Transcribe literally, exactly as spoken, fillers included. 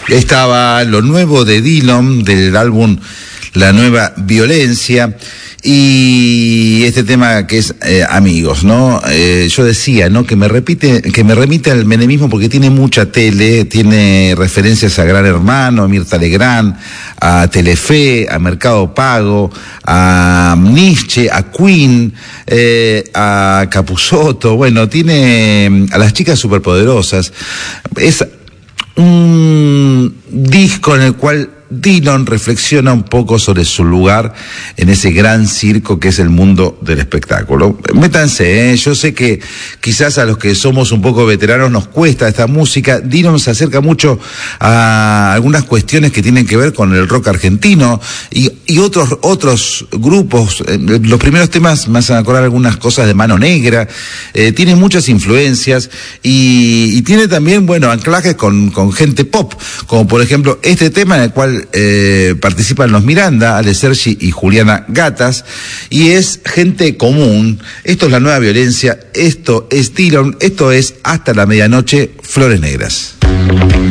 Estaba lo nuevo de Dillom, del álbum La Nueva Violencia, y este tema que es eh, Amigos, ¿no? Eh, yo decía, ¿no? Que me repite, que me remite al menemismo porque tiene mucha tele, tiene referencias a Gran Hermano, a Mirta Legrand, a Telefe, a Mercado Pago, a Nietzsche, a Queen, eh, a Capusotto, bueno, tiene a las chicas superpoderosas. Es un disco en el cual Dillom reflexiona un poco sobre su lugar en ese gran circo que es el mundo del espectáculo. Métanse, ¿eh? Yo sé que quizás a los que somos un poco veteranos nos cuesta esta música. Dillom se acerca mucho a algunas cuestiones que tienen que ver con el rock argentino y, y otros otros grupos. Los primeros temas me hacen acordar algunas cosas de Mano Negra. Eh, tiene muchas influencias y, y tiene también, bueno, anclajes con, con gente pop, como por ejemplo este tema en el cual Eh, participan los Miranda, Ale Sergi y Juliana Gatas, y es gente común. Esto es La Nueva Violencia, esto es Dillom, esto es Hasta la Medianoche, Flores Negras.